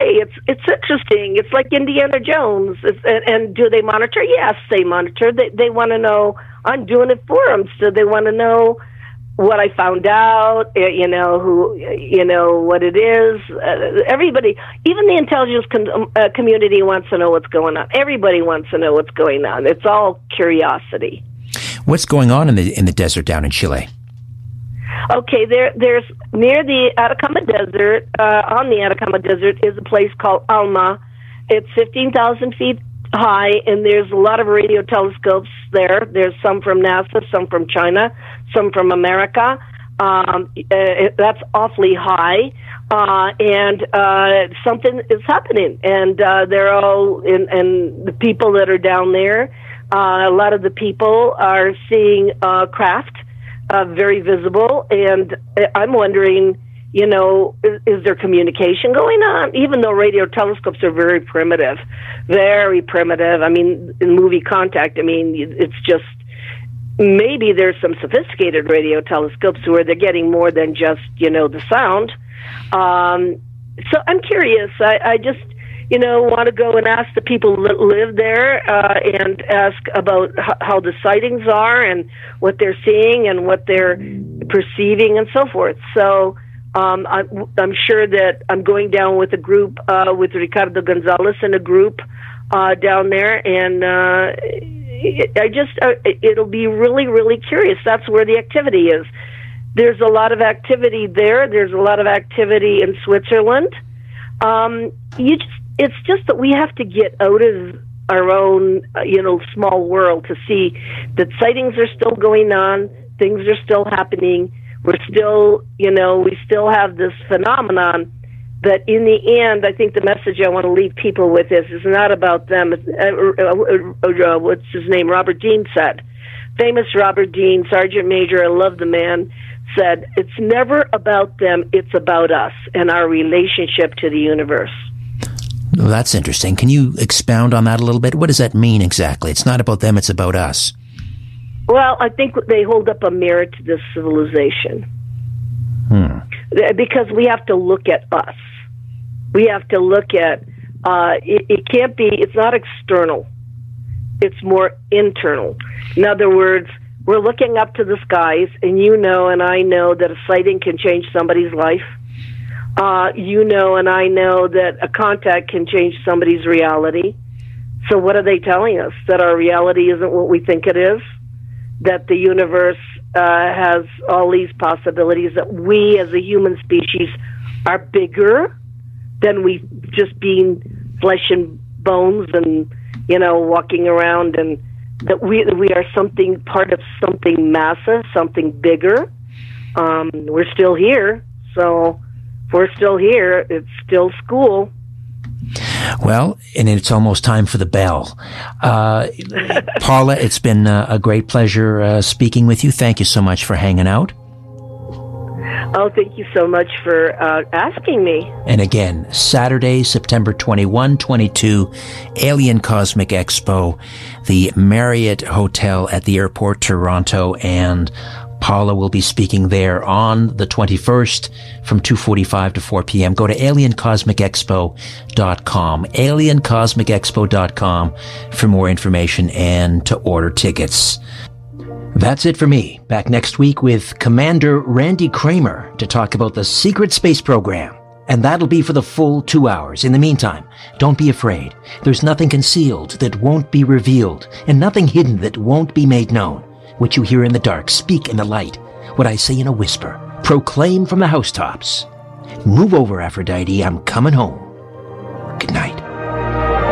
okay. It's interesting. It's like Indiana Jones. And do they monitor? Yes, they monitor. They want to know. I'm doing it for them, so they want to know what I found out. What it is. Everybody, even the intelligence community, wants to know what's going on. Everybody wants to know what's going on. It's all curiosity. What's going on in the desert down in Chile? Okay, there's near the Atacama Desert, on the Atacama Desert, is a place called Alma. It's 15,000 feet high, and there's a lot of radio telescopes there. There's some from NASA, some from China, some from America. That's awfully high, and something is happening. And they're all, and the people that are down there, a lot of the people are seeing craft. Very visible, and I'm wondering, is there communication going on? Even though radio telescopes are very primitive. I mean, in movie Contact, it's just, maybe there's some sophisticated radio telescopes where they're getting more than just, the sound. So I'm curious. I just, want to go and ask the people that live there and ask about how the sightings are and what they're seeing and what they're perceiving and so forth. So I'm sure that I'm going down with a group, with Ricardo Gonzalez and a group down there, and it'll be really, really curious. That's where the activity is. There's a lot of activity there. There's a lot of activity in Switzerland. It's just that we have to get out of our own, small world to see that sightings are still going on, things are still happening. We're still, we still have this phenomenon that in the end, I think the message I want to leave people with is not about them. What's his name? Robert Dean said. Famous Robert Dean, Sergeant Major, I love the man, said, it's never about them, it's about us and our relationship to the universe. Well, that's interesting. Can you expound on that a little bit? What does that mean exactly? It's not about them, it's about us. Well, I think they hold up a mirror to this civilization. Because we have to look at us. We have to look at, it can't be, it's not external. It's more internal. In other words, we're looking up to the skies, and and I know that a sighting can change somebody's life. And I know that a contact can change somebody's reality. So what are they telling us? That our reality isn't what we think it is? That the universe has all these possibilities, that we as a human species are bigger than we just being flesh and bones and, walking around, and that we are something, part of something massive, something bigger. We're still here, so if we're still here, it's still school. Well, and it's almost time for the bell. Paula, it's been a great pleasure speaking with you. Thank you so much for hanging out. Oh, thank you so much for asking me. And again, Saturday, September 21, 22, Alien Cosmic Expo, the Marriott Hotel at the airport, Toronto, and Paula will be speaking there on the 21st from 2:45 to 4 p.m. Go to aliencosmicexpo.com, aliencosmicexpo.com for more information and to order tickets. That's it for me. Back next week with Commander Randy Kramer to talk about the secret space program. And that'll be for the full 2 hours. In the meantime, don't be afraid. There's nothing concealed that won't be revealed, and nothing hidden that won't be made known. What you hear in the dark, speak in the light. What I say in a whisper, proclaim from the housetops. Move over, Aphrodite, I'm coming home.